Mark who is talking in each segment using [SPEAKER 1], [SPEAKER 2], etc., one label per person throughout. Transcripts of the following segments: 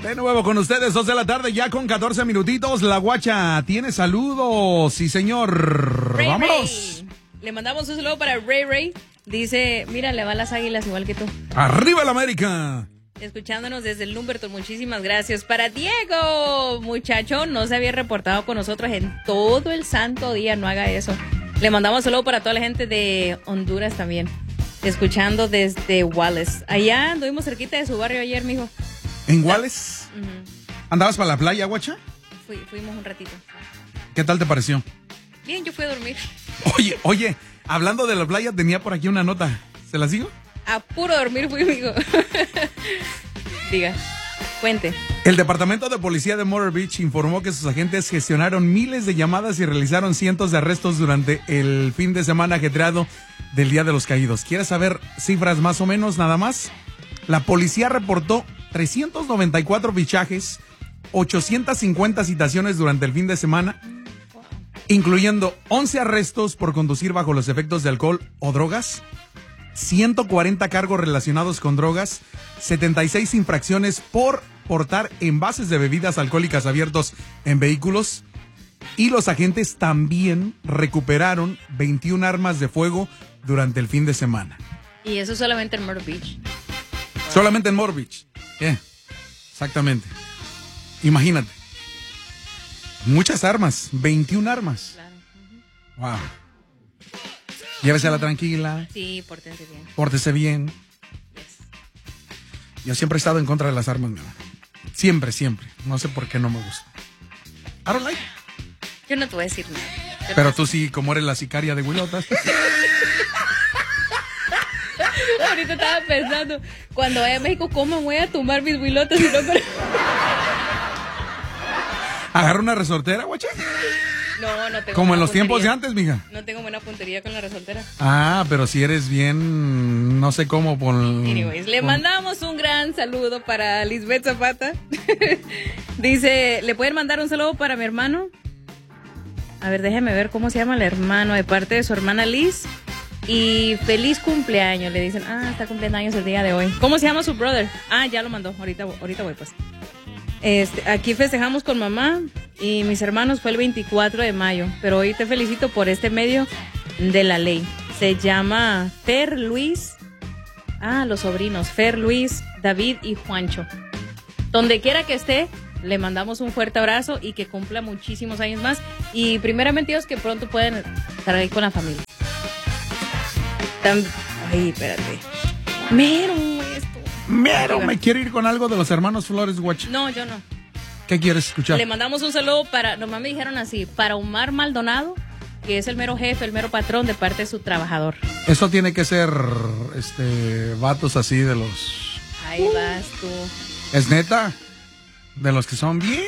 [SPEAKER 1] De nuevo con ustedes, 2 de la tarde, ya con 14 minutitos. La Guacha tiene saludos, sí señor.
[SPEAKER 2] Ray,
[SPEAKER 1] ¡vámonos!
[SPEAKER 2] Ray. Le mandamos un saludo para Ray Ray. Dice, mira, le va a las Águilas igual que tú.
[SPEAKER 1] ¡Arriba la América!
[SPEAKER 2] Escuchándonos desde el Lumberton, muchísimas gracias. Para Diego, muchacho, no se había reportado con nosotros en todo el santo día, no haga eso. Le mandamos saludo para toda la gente de Honduras también, escuchando desde Wallace. Allá anduvimos cerquita de su barrio ayer, mijo.
[SPEAKER 1] ¿En Wallace? ¿Andabas para la playa, Guacha?
[SPEAKER 2] Fuimos un ratito.
[SPEAKER 1] ¿Qué tal te pareció?
[SPEAKER 2] Bien, yo fui a dormir.
[SPEAKER 1] Oye, hablando de la playa, tenía por aquí una nota. ¿Se las digo?
[SPEAKER 2] A puro dormir fui, mijo. Diga, cuente.
[SPEAKER 1] El Departamento de Policía de Murray Beach informó que sus agentes gestionaron miles de llamadas y realizaron cientos de arrestos durante el fin de semana ajetreado del Día de los Caídos. ¿Quieres saber cifras más o menos nada más? La policía reportó 394 fichajes, 850 citaciones durante el fin de semana, incluyendo 11 arrestos por conducir bajo los efectos de alcohol o drogas, 140 cargos relacionados con drogas, 76 infracciones por portar envases de bebidas alcohólicas abiertos en vehículos, y los agentes también recuperaron 21 armas de fuego durante el fin de semana.
[SPEAKER 2] Y eso solamente en Myrtle Beach.
[SPEAKER 1] Solamente en Myrtle Beach. Exactamente. Imagínate. Muchas armas, 21 armas. Claro. Wow. Llévesela tranquila.
[SPEAKER 2] Sí, pórtense bien.
[SPEAKER 1] Pórtese bien.
[SPEAKER 2] Yes.
[SPEAKER 1] Yo siempre he estado en contra de las armas, mi amor. Siempre. No sé por qué no me gusta. I don't like.
[SPEAKER 2] Yo no te voy a decir nada.
[SPEAKER 1] Pero tú sí, como eres la sicaria de Huilotas.
[SPEAKER 2] Ahorita estaba pensando, cuando vaya a México, ¿cómo voy a tomar mis huilotas si no con...
[SPEAKER 1] ¿Agarra una resortera, guacha?
[SPEAKER 2] No tengo.
[SPEAKER 1] Como en los tiempos de antes, mija.
[SPEAKER 2] No tengo buena puntería con la resortera.
[SPEAKER 1] Ah, pero si eres bien, no sé cómo por...
[SPEAKER 2] Anyways, le mandamos un gran saludo para Lisbeth Zapata. Dice, ¿le pueden mandar un saludo para mi hermano? A ver, déjeme ver cómo se llama el hermano, de parte de su hermana Liz. Y feliz cumpleaños, le dicen. Ah, está cumpliendo años el día de hoy. ¿Cómo se llama su brother? Ah, ya lo mandó, ahorita voy pues. Aquí festejamos con mamá y mis hermanos, fue el 24 de mayo, pero hoy te felicito por este medio de la ley. Se llama Fer Luis, los sobrinos, Fer Luis, David y Juancho. Donde quiera que esté, le mandamos un fuerte abrazo y que cumpla muchísimos años más. Y primeramente Dios, que pronto pueden estar ahí con la familia. Ay, espérate.
[SPEAKER 1] Mero, me quiero ir con algo de los hermanos Flores, guacha.
[SPEAKER 2] No, yo no.
[SPEAKER 1] ¿Qué quieres escuchar?
[SPEAKER 2] Le mandamos un saludo para, nomás me dijeron así, para Omar Maldonado, que es el mero jefe, el mero patrón de parte de su trabajador.
[SPEAKER 1] Eso tiene que ser, vatos así de los...
[SPEAKER 2] Ahí vas tú.
[SPEAKER 1] ¿Es neta? De los que son bien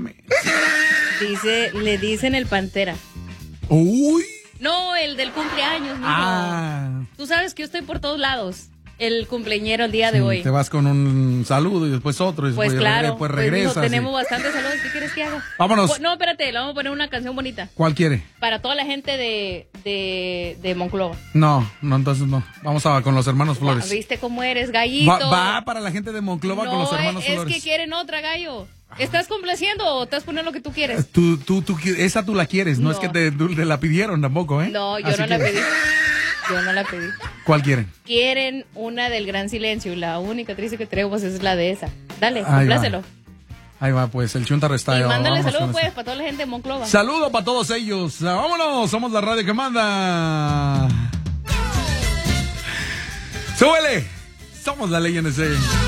[SPEAKER 2] Le dicen el Pantera.
[SPEAKER 1] Uy.
[SPEAKER 2] No, el del cumpleaños, mijo. Tú sabes que yo estoy por todos lados. El cumpleañero el día de hoy.
[SPEAKER 1] Te vas con un saludo y después otro. Y
[SPEAKER 2] pues
[SPEAKER 1] después,
[SPEAKER 2] claro.
[SPEAKER 1] Pues regresas.
[SPEAKER 2] Mijo, tenemos bastantes saludos. ¿Qué quieres que haga?
[SPEAKER 1] Vámonos.
[SPEAKER 2] No, espérate, le vamos a poner una canción bonita.
[SPEAKER 1] ¿Cuál quiere?
[SPEAKER 2] Para toda la gente de Monclova.
[SPEAKER 1] No, entonces no. Vamos con los hermanos Flores.
[SPEAKER 2] ¿Viste cómo eres, gallito?
[SPEAKER 1] Va para la gente de Monclova con los hermanos Flores.
[SPEAKER 2] Es que quieren otra, gallo. ¿Estás complaciendo o estás poniendo lo que tú quieres?
[SPEAKER 1] Esa tú la quieres, no es que te la pidieron tampoco, ¿eh?
[SPEAKER 2] No, yo no la pedí. Yo no la pedí.
[SPEAKER 1] ¿Cuál quieren?
[SPEAKER 2] Quieren una del Gran Silencio. La única triste que traigo pues es la de esa. Dale, complácelo.
[SPEAKER 1] Ahí va, pues, el Chunta Restyle.
[SPEAKER 2] Y mándale saludos, pues, para toda la gente de Monclova.
[SPEAKER 1] Saludo para todos ellos. Vámonos, somos la radio que manda. ¡Súbele! Somos la ley NC.